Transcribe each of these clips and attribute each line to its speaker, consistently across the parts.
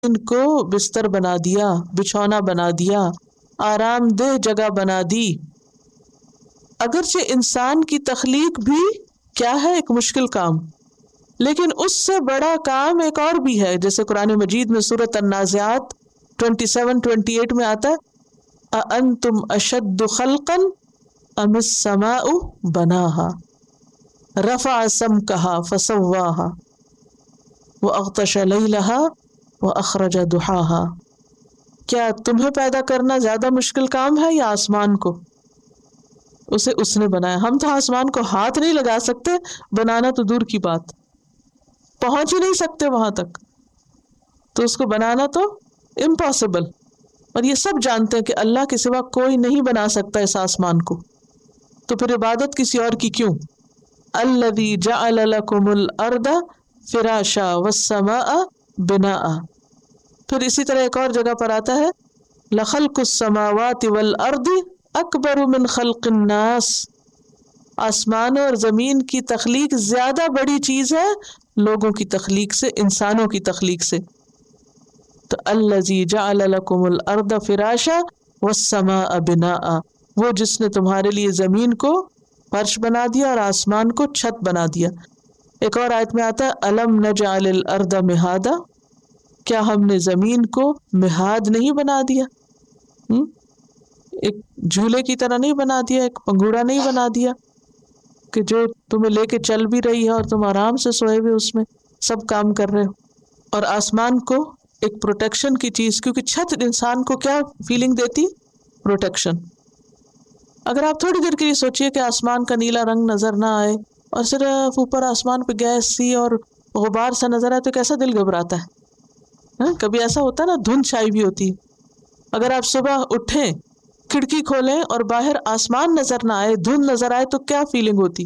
Speaker 1: ان کو بستر بنا دیا، بچھونا بنا دیا، آرام دہ جگہ بنا دی۔ اگرچہ انسان کی تخلیق بھی کیا ہے، ایک مشکل کام، لیکن اس سے بڑا کام ایک اور بھی ہے، جیسے قرآن مجید میں سورۃ النازعات 27-28 میں آتا ہے، اَأَنتُمْ أَشَدُّ خَلْقًا أَمِ السَّمَاءُ بَنَاهَا رَفَعَ سَمْكَهَا فَسَوَّاهَا وَأَغْطَشَ لَيْلَهَا وَأَخْرَجَ ضُحَاهَا۔ کیا تمہیں پیدا کرنا زیادہ مشکل کام ہے یا آسمان کو؟ اسے اس نے بنایا۔ ہم تو آسمان کو ہاتھ نہیں لگا سکتے، بنانا تو دور کی بات، پہنچ ہی نہیں سکتے وہاں تک، تو اس کو بنانا تو امپاسبل۔ اور یہ سب جانتے ہیں کہ اللہ کے سوا کوئی نہیں بنا سکتا اس آسمان کو، تو پھر عبادت کسی اور کی کیوں؟ الذی جعل لکم الارض فراشا والسماء بناء۔ پھر اسی طرح ایک اور جگہ پر آتا ہے لخلق السماوات والارض اکبر من خلق الناس۔ آسمان اور زمین کی تخلیق زیادہ بڑی چیز ہے لوگوں کی تخلیق سے، انسانوں کی تخلیق سے۔ تو الذی جعل لکم الارض فراشا والسماء بناء، وہ جس نے تمہارے لیے زمین کو فرش بنا دیا اور آسمان کو چھت بنا دیا۔ ایک اور آیت میں آتا ہے الم نجعل الارض مہادا، کیا ہم نے زمین کو مہاد نہیں بنا دیا، ایک جھولے کی طرح نہیں بنا دیا، ایک پنگوڑا نہیں بنا دیا کہ جو تمہیں لے کے چل بھی رہی ہے اور تم آرام سے سوئے ہوئے اس میں سب کام کر رہے ہو۔ اور آسمان کو ایک پروٹیکشن کی چیز، کیونکہ چھت انسان کو کیا فیلنگ دیتی؟ پروٹیکشن۔ اگر آپ تھوڑی دیر کے لیے سوچئے کہ آسمان کا نیلا رنگ نظر نہ آئے اور صرف اوپر آسمان پہ گیس سی اور غبار سا نظر آئے تو کیسا دل گھبراتا ہے؟ کبھی ایسا ہوتا ہے نا، دھند چھائی ہوئی ہوتی ہے۔ اگر آپ صبح اٹھیں، کھڑکی کھولیں اور باہر آسمان نظر نہ آئے، دھند نظر آئے تو کیا فیلنگ ہوتی؟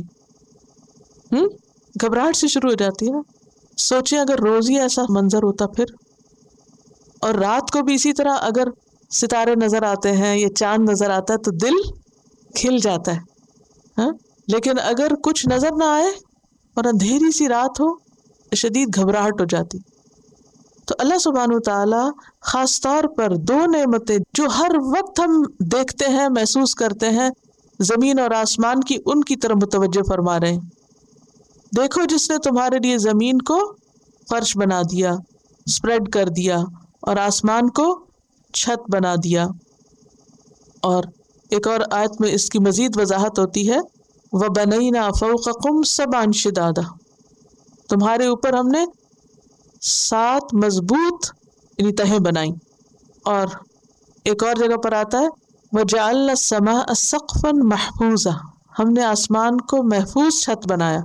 Speaker 1: گھبراہٹ سے شروع ہو جاتی ہے نا۔ سوچیں اگر روز ہی ایسا منظر ہوتا پھر، اور رات کو بھی اسی طرح اگر ستارے نظر آتے ہیں یا چاند نظر آتا ہے تو دل کھل جاتا ہے۔ لیکن اگر کچھ نظر نہ آئے اور اندھیری سی رات ہو، شدید گھبراہٹ ہو جاتی۔ تو اللہ سبحانہ وتعالی خاص طور پر دو نعمتیں جو ہر وقت ہم دیکھتے ہیں، محسوس کرتے ہیں، زمین اور آسمان کی، ان کی طرف متوجہ فرما رہے ہیں۔ دیکھو جس نے تمہارے لیے زمین کو فرش بنا دیا، اسپریڈ کر دیا، اور آسمان کو چھت بنا دیا۔ اور ایک اور آیت میں اس کی مزید وضاحت ہوتی ہے وَبَنَيْنَا فَوْقَكُمْ سَبْعًا شِدَادًا، تمہارے اوپر ہم نے 7 مضبوط یعنی تہیں بنائیں۔ اور ایک اور جگہ پر آتا ہے وَجَعَلْنَا السَّمَاءَ سَقْفًا مَحْفُوظًا، ہم نے آسمان کو محفوظ چھت بنایا،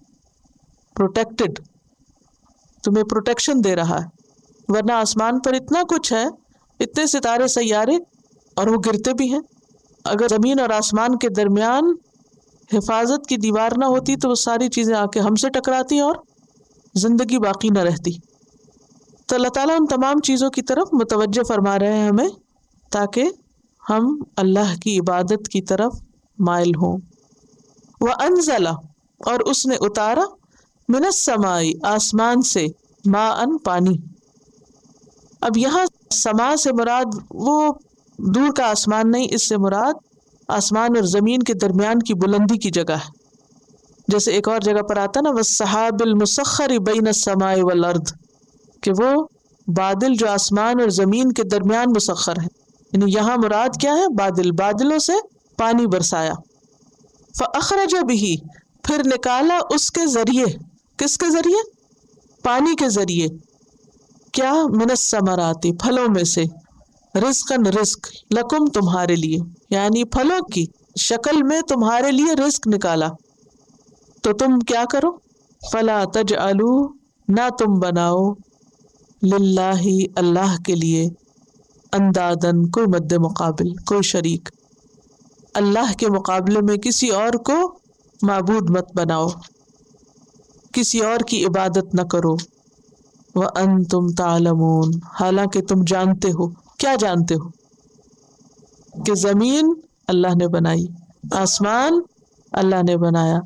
Speaker 1: پروٹیکٹڈ، تمہیں پروٹیکشن دے رہا ہے۔ ورنہ آسمان پر اتنا کچھ ہے، اتنے ستارے سیارے، اور وہ گرتے بھی ہیں۔ اگر زمین اور آسمان کے درمیان حفاظت کی دیوار نہ ہوتی تو وہ ساری چیزیں آ کے ہم سے ٹکراتی اور زندگی باقی نہ رہتی۔ تو اللہ تعالیٰ ان تمام چیزوں کی طرف متوجہ فرما رہے ہیں ہمیں، تاکہ ہم اللہ کی عبادت کی طرف مائل ہوں۔ وَأَنزَلَ، اور اس نے اتارا، مِنَ السَّمَاءِ، آسمان سے، ماءً، پانی۔ اب یہاں سما سے مراد وہ دور کا آسمان نہیں، اس سے مراد آسمان اور زمین کے درمیان کی بلندی کی جگہ ہے۔ جیسے ایک اور جگہ پر آتا نا وَالسَّحَابِ الْمُسَخَّرِ بَيْنَ السَّمَاءِ وَالْأَرْضِ، کہ وہ بادل جو آسمان اور زمین کے درمیان مسخر ہیں، یعنی یہاں مراد کیا ہے؟ بادل، بادلوں سے پانی برسایا۔ فَأَخْرَجَ بِهِ، پھر نکالا اس کے ذریعے، کس کے ذریعے؟ پانی کے ذریعے، کیا؟ من الثمرات، پھلوں میں سے، رزقاً، رزق، لکم، تمہارے لیے، یعنی پھلوں کی شکل میں تمہارے لیے رزق نکالا، تو تم کیا کرو؟ فلا تجعلوا، نہ تم بناؤ، للہ، اللہ کے لیے، اندادن، کوئی مد مقابل، کوئی شریک، اللہ کے مقابلے میں کسی اور کو معبود مت بناؤ، کسی اور کی عبادت نہ کرو۔ وَأَنْتُمْ تَعْلَمُونَ، حالانکہ تم جانتے ہو، کیا جانتے ہو؟ کہ زمین اللہ نے بنائی، آسمان اللہ نے بنایا،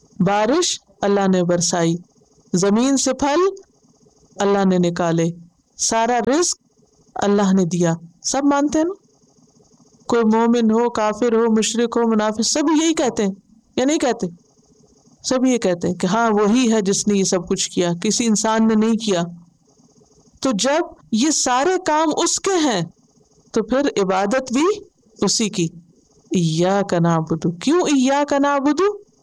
Speaker 1: بارش اللہ نے برسائی، زمین سے پھل اللہ نے نکالے، سارا رزق اللہ نے دیا. سب مانتے ہیں نا, کوئی مومن ہو, کافر ہو, مشرک ہو, منافق, سب یہی کہتے ہیں یا نہیں کہتے؟ سب یہ کہتے ہیں کہ ہاں وہی ہے جس نے یہ سب کچھ کیا, کسی انسان نے نہیں کیا. تو جب یہ سارے کام اس کے ہیں تو پھر عبادت بھی اسی کی. ایاک نعبد, کیوں ایاک نعبد؟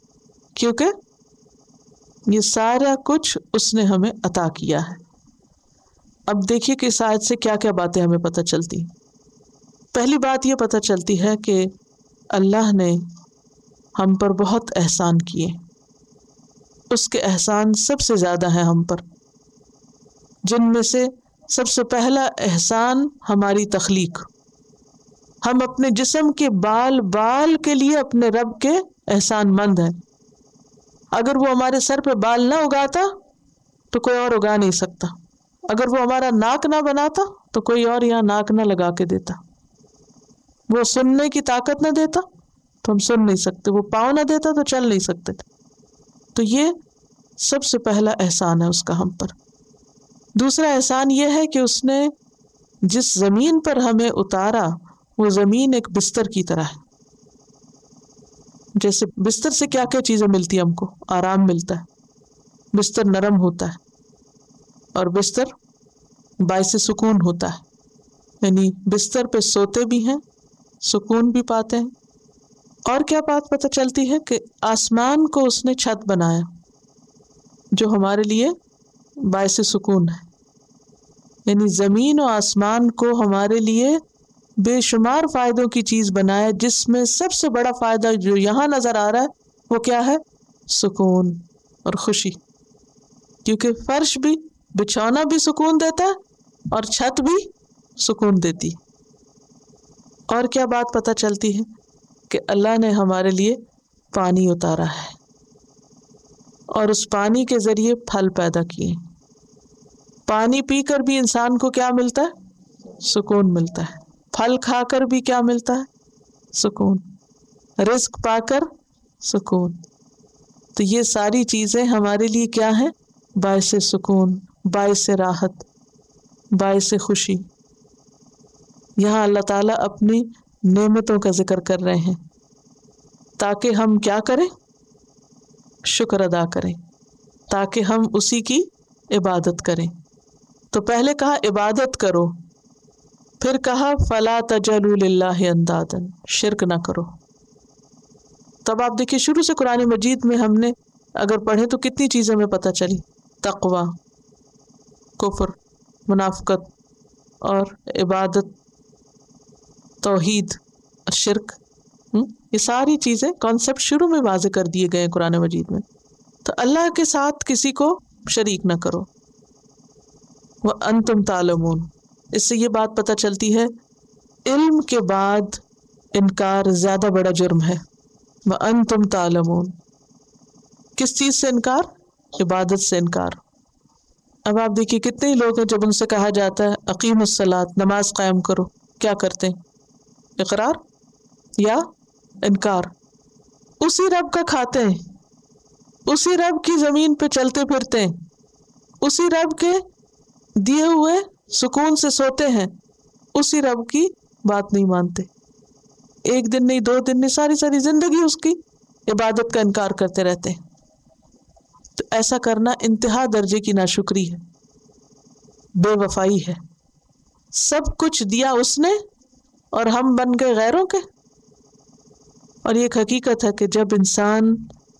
Speaker 1: کیونکہ یہ سارا کچھ اس نے ہمیں عطا کیا ہے. اب دیکھیے کہ اس آیت سے کیا کیا باتیں ہمیں پتہ چلتی. پہلی بات یہ پتہ چلتی ہے کہ اللہ نے ہم پر بہت احسان کیے. اس کے احسان سب سے زیادہ ہیں ہم پر, جن میں سے سب سے پہلا احسان ہماری تخلیق. ہم اپنے جسم کے بال بال کے لیے اپنے رب کے احسان مند ہیں. اگر وہ ہمارے سر پہ بال نہ اگاتا تو کوئی اور اگا نہیں سکتا. اگر وہ ہمارا ناک نہ بناتا تو کوئی اور یہاں ناک نہ لگا کے دیتا. وہ سننے کی طاقت نہ دیتا تو ہم سن نہیں سکتے. وہ پاؤں نہ دیتا تو چل نہیں سکتے. تو یہ سب سے پہلا احسان ہے اس کا ہم پر. دوسرا احسان یہ ہے کہ اس نے جس زمین پر ہمیں اتارا وہ زمین ایک بستر کی طرح ہے. جیسے بستر سے کیا کیا چیزیں ملتی ہیں ہم کو؟ آرام ملتا ہے, بستر نرم ہوتا ہے, اور بستر باعث سکون ہوتا ہے. یعنی بستر پہ سوتے بھی ہیں, سکون بھی پاتے ہیں. اور کیا بات پتہ چلتی ہے کہ آسمان کو اس نے چھت بنایا جو ہمارے لیے باعث سکون ہے. یعنی زمین و آسمان کو ہمارے لیے بے شمار فائدوں کی چیز بنایا, جس میں سب سے بڑا فائدہ جو یہاں نظر آ رہا ہے وہ کیا ہے؟ سکون اور خوشی. کیونکہ فرش بھی, بچھونا بھی سکون دیتا ہے اور چھت بھی سکون دیتی. اور کیا بات پتہ چلتی ہے کہ اللہ نے ہمارے لیے پانی اتارا ہے اور اس پانی کے ذریعے پھل پیدا کیے. پانی پی کر بھی انسان کو کیا ملتا ہے؟ سکون ملتا ہے. پھل کھا کر بھی کیا ملتا ہے؟ سکون. رزق پا کر سکون. تو یہ ساری چیزیں ہمارے لیے کیا ہیں؟ باعث سکون, باعث راحت, باعث خوشی. یہاں اللہ تعالیٰ اپنی نعمتوں کا ذکر کر رہے ہیں تاکہ ہم کیا کریں؟ شکر ادا کریں, تاکہ ہم اسی کی عبادت کریں. تو پہلے کہا عبادت کرو, پھر کہا فلا تجعلوا للہ اندادا, شرک نہ کرو. تب آپ دیکھیے شروع سے قرآن مجید میں ہم نے اگر پڑھے تو کتنی چیزیں ہمیں پتہ چلی. تقوی, کفر, منافقت اور عبادت, توحید, شرک, یہ ساری چیزیں کانسیپٹ شروع میں واضح کر دیے گئے قرآن مجید میں. تو اللہ کے ساتھ کسی کو شریک نہ کرو. وَأَنْتُمْ تَعْلَمُونَ, اس سے یہ بات پتہ چلتی ہے علم کے بعد انکار زیادہ بڑا جرم ہے. وَأَنْتُمْ تَعْلَمُونَ, کس چیز سے انکار؟ عبادت سے انکار. اب آپ دیکھیے کتنے ہی لوگ ہیں جب ان سے کہا جاتا ہے اقیم الصلاۃ, نماز قائم کرو, کیا کرتے ہیں؟ اقرار یا انکار. اسی رب کا کھاتے ہیں, اسی رب کی زمین پہ چلتے پھرتے ہیں, اسی رب کے دیے ہوئے سکون سے سوتے ہیں, اسی رب کی بات نہیں مانتے. ایک دن نہیں, 2 دن نہیں, ساری ساری زندگی اس کی عبادت کا انکار کرتے رہتے ہیں. تو ایسا کرنا انتہا درجے کی ناشکری ہے, بے وفائی ہے. سب کچھ دیا اس نے اور ہم بن گئے غیروں کے. اور یہ ایک حقیقت ہے کہ جب انسان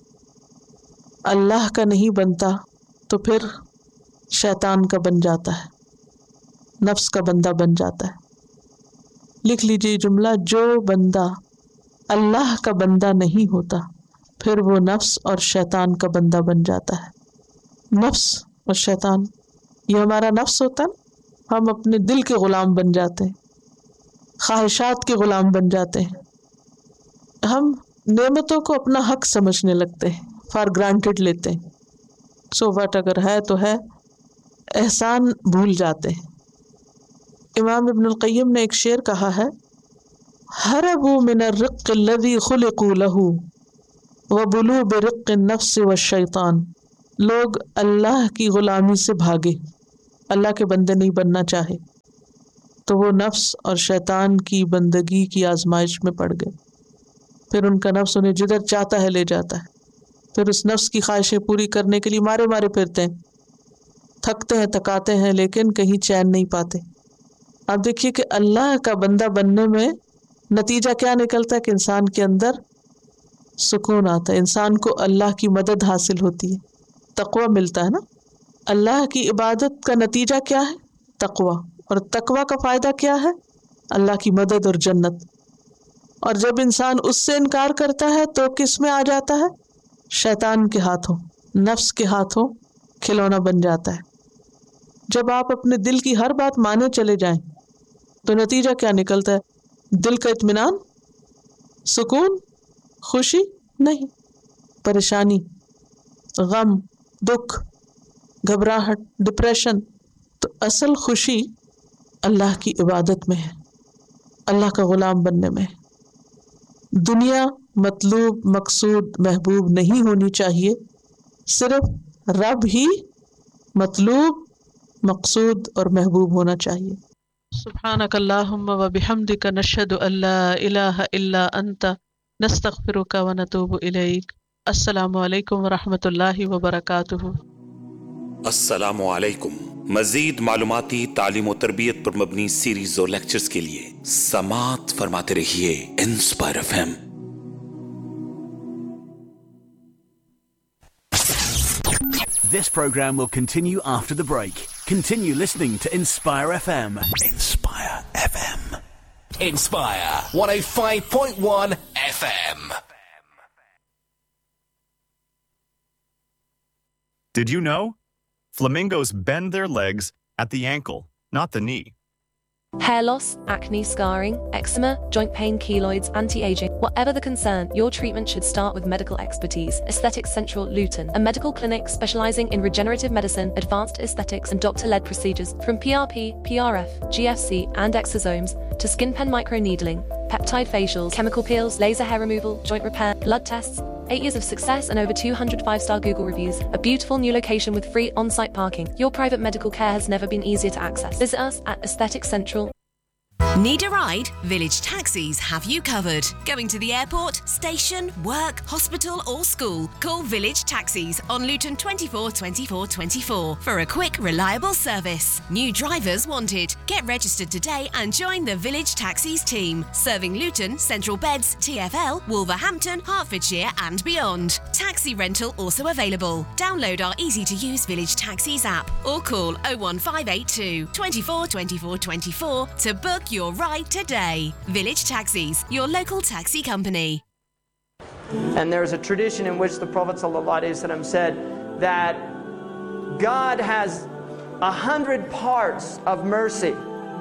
Speaker 1: اللہ کا نہیں بنتا تو پھر شیطان کا بن جاتا ہے, نفس کا بندہ بن جاتا ہے. لکھ لیجیے جملہ, جو بندہ اللہ کا بندہ نہیں ہوتا پھر وہ نفس اور شیطان کا بندہ بن جاتا ہے. نفس اور شیطان, یہ ہمارا نفس ہوتا ہے, ہم اپنے دل کے غلام بن جاتے ہیں, خواہشات کے غلام بن جاتے ہیں. ہم نعمتوں کو اپنا حق سمجھنے لگتے ہیں, فار گرانٹیڈ لیتے ہیں. سو واٹ, اگر ہے تو ہے, احسان بھول جاتے ہیں. امام ابن القیم نے ایک شعر کہا ہے, ہربوا من الرق الذی خلقوا له وبلوا برق النفس والشیطان. لوگ اللہ کی غلامی سے بھاگے अल्लाह के बंदे नहीं बनना चाहे तो वो नफ्स और शैतान की बंदगी की आजमाइश में पड़ गए। फिर उनका नफ्स उन्हें जिधर चाहता है ले जाता है। फिर उस नफ्स की ख्वाहिशें पूरी करने के लिए मारे मारे फिरते हैं, थकते हैं, थकाते हैं, लेकिन कहीं चैन नहीं पाते। आप देखिए कि अल्लाह का बंदा बनने में नतीजा क्या निकलता है कि इंसान के अंदर सुकून आता है, इंसान को अल्लाह की मदद हासिल होती है, तकवा मिलता है ना। अल्लाह की इबादत का नतीजा क्या है? तकवा। और तकवा का फ़ायदा क्या है? अल्लाह की मदद और जन्नत। और जब इंसान उससे इनकार करता है तो किस में आ जाता है? शैतान के हाथों, नफ्स के हाथों खिलौना बन जाता है। जब आप अपने दिल की हर बात माने चले जाएं तो नतीजा क्या निकलता है? दिल का इत्मीनान, सुकून, खुशी नहीं, परेशानी, गम, दुख, घबराहट, डिप्रेशन। तो असल खुशी अल्लाह की इबादत में है, अल्लाह का गुलाम बनने में है। दुनिया मतलूब, मकसूद, महबूब नहीं होनी चाहिए, सिर्फ रब ही मतलूब, मकसूद और महबूब होना चाहिए। सुब्हानक अल्लाहुम्मा व बिहम्दिका नशहदु अल्ला इलाहा इल्ला अंता नस्तगफिरुका व नतूबु इलैक। अस्सलामु अलैकुम व रहमतुल्लाहि व बरकातुहू।
Speaker 2: अस्सलामु अलैकुम। मजीद मालूमाती तालीम और तरबियत पर मबनी सीरीज और लेक्चर्स के लिए समात फरमाते रहिए inspire FM.
Speaker 3: This program will continue after the break. Continue listening to Inspire FM.
Speaker 2: Inspire FM.
Speaker 4: Inspire 105.1 FM.
Speaker 5: Did you know? Flamingos bend their legs at the ankle, not the knee.
Speaker 6: Hair loss, acne, scarring, eczema, joint pain, keloids, anti-aging. Whatever the concern, your treatment should start with medical expertise. Aesthetics Central Luton, a medical clinic specializing in regenerative medicine, advanced aesthetics and doctor-led procedures from PRP, PRF, GFC and exosomes to skin pen microneedling, peptide facials, chemical peels, laser hair removal, joint repair, blood tests. 8 years of success and over 200 5-star Google reviews. A beautiful new location with free on-site parking. Your private medical care has never been easier to access. Visit us at Aesthetic Central.
Speaker 7: Need a ride? Village Taxis have you covered. Going to the airport, station, work, hospital or school? Call Village Taxis on Luton 24 24 24 for a quick, reliable service. New drivers wanted. Get registered today and join the Village Taxis team. Serving Luton, Central Beds, TfL, Wolverhampton, Hertfordshire and beyond. Taxi rental also available. Download our easy-to-use Village Taxis app or call 01582 24 24 24 to book your ride today. Village Taxis, your local taxi company.
Speaker 8: And there's a tradition in which the Prophet ﷺ said that God has 100 parts of mercy.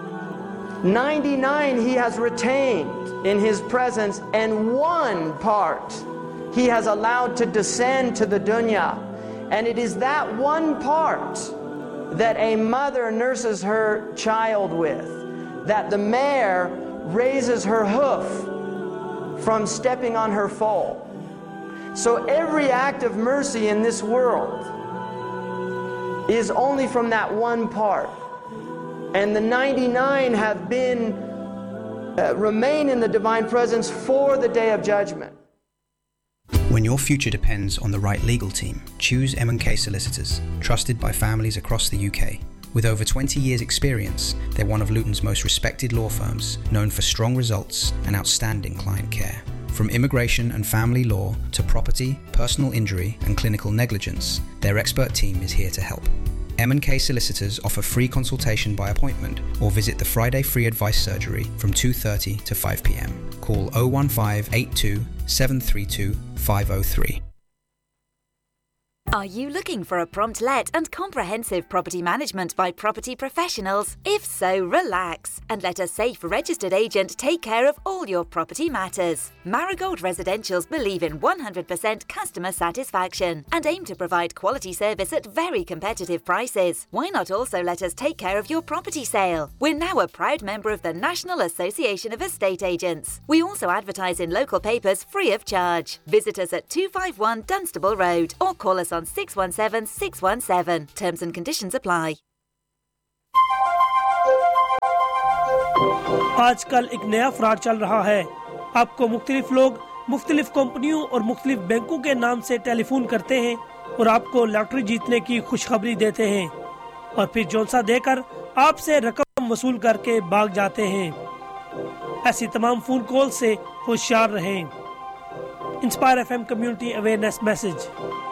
Speaker 8: 99 he has retained in his presence, and 1 part he has allowed to descend to the dunya. And it is that 1 part that a mother nurses her child with, that the mare raises her hoof from stepping on her foal. So every act of mercy in this world is only from that 1 part. And the 99 have been, remain in the divine presence for the day of judgment.
Speaker 9: When your future depends on the right legal team, choose M&K Solicitors, trusted by families across the UK. With over 20 years' experience, they're one of Luton's most respected law firms, known for strong results and outstanding client care. From immigration and family law to property, personal injury and clinical negligence, their expert team is here to help. M&K Solicitors offer free consultation by appointment or visit the Friday Free Advice Surgery from 2:30 to 5 p.m. Call 01582 732 503.
Speaker 10: Are you looking for a prompt let and comprehensive property management by property professionals? If so, relax and let a safe registered agent take care of all your property matters. Marigold Residentials believe in 100% customer satisfaction and aim to provide quality service at very competitive prices. Why not also let us take care of your property sale? We're now a proud member of the National Association of Estate Agents. We also advertise in local papers free of charge. Visit us at 251 Dunstable Road or call us on 617 617. Terms and conditions apply.
Speaker 11: آج کل ایک نیا fraud چل رہا ہے. آپ کو مختلف لوگ مختلف کمپنیوں اور مختلف بینکوں کے نام سے ٹیلی فون کرتے ہیں اور آپ کو لاٹری جیتنے کی خوشخبری دیتے ہیں اور پھر جونسا دے کر آپ سے رقم وصول کر کے بھاگ جاتے ہیں. ایسی تمام فون کال سے ہوشیار رہیں. Inspire F M community awareness message.